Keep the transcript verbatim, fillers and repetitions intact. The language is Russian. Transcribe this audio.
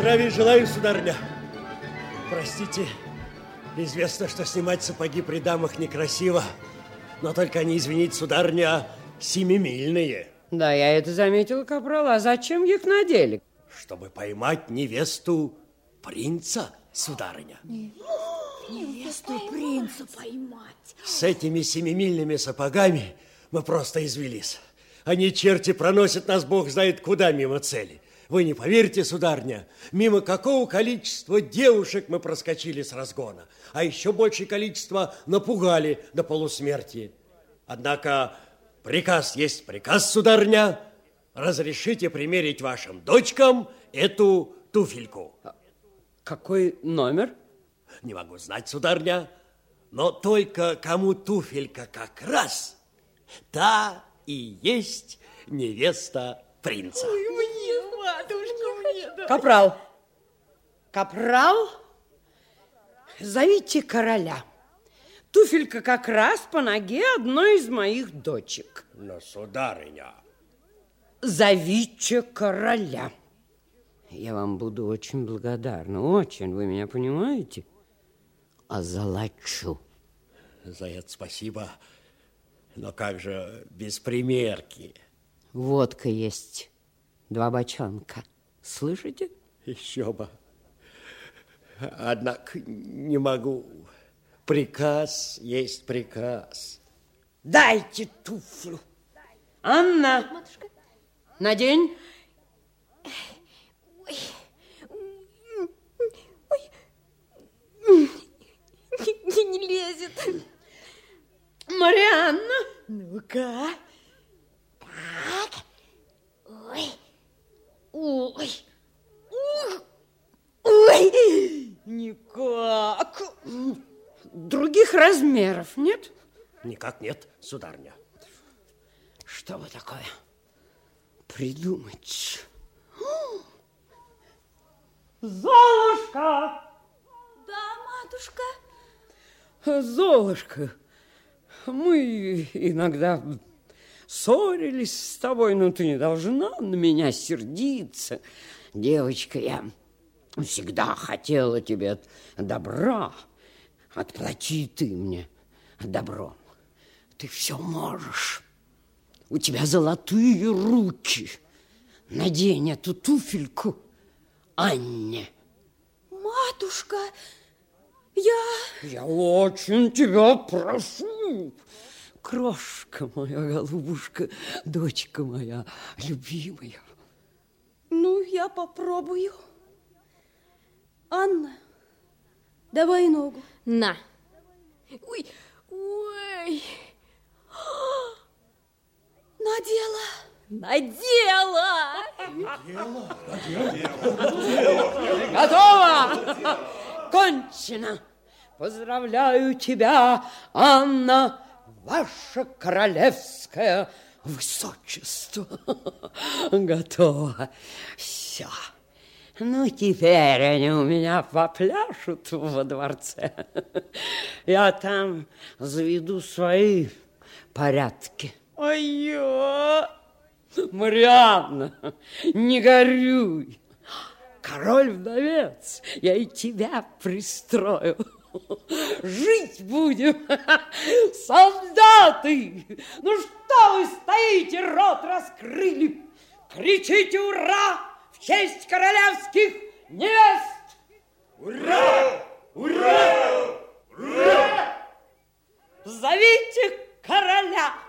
Здравия желаю, сударыня. Простите, известно, что снимать сапоги при дамах некрасиво, но только они, извините, сударыня, семимильные. Да, я это заметила, капрал. А зачем их надели? Чтобы поймать невесту принца, сударыня. Невесту принца поймать. С этими семимильными сапогами мы просто извелись. Они, черти, проносят нас, бог знает куда, мимо цели. Вы не поверите, сударыня, мимо какого количества девушек мы проскочили с разгона, а еще большее количество напугали до полусмерти. Однако приказ есть приказ, сударыня. Разрешите примерить вашим дочкам эту туфельку. Какой номер? Не могу знать, сударыня, но только кому туфелька как раз, та и есть невеста принца. Ой, мне, матушка, мне. Да. Капрал, капрал, зовите короля. Туфелька как раз по ноге одной из моих дочек. Но, сударыня... Зовите короля. Я вам буду очень благодарна, очень, вы меня понимаете? Озолочу. За это спасибо, но как же без примерки? Водка есть, два бочонка, слышите? Еще бы. Однако не могу. Приказ есть приказ. Дайте туфлю. Анна, Матушка. надень. Ой. Ой. Не, не лезет. Марианна. Ну-ка. Так. Ой. Ой. Ух. Ой. Никак. Других размеров нет? Никак нет, сударыня. Что вы такое придумать? Золушка! Да, матушка. Золушка, мы иногда ссорились с тобой, но ты не должна на меня сердиться. Девочка, я всегда хотела тебе добра. Отплати ты мне добром. Ты все можешь. У тебя золотые руки. Надень эту туфельку Анне. Матушка, я... Я очень тебя прошу. Крошка моя, голубушка, дочка моя любимая. Ну, я попробую. Анна, давай ногу. На. Ой, ой. Надела. Надела. Готово! Кончено! Поздравляю тебя, Анна, ваше королевское высочество. Готово. Все. Ну, теперь они у меня попляшут во дворце. Я там заведу свои порядки. Ой-ё! Марианна, не горюй. Король-вдовец, я и тебя пристрою. Жить будем. Солдаты, ну что вы стоите, рот раскрыли? Кричите «Ура!» в честь королевских невест! Ура! Ура! Ура! Зовите короля!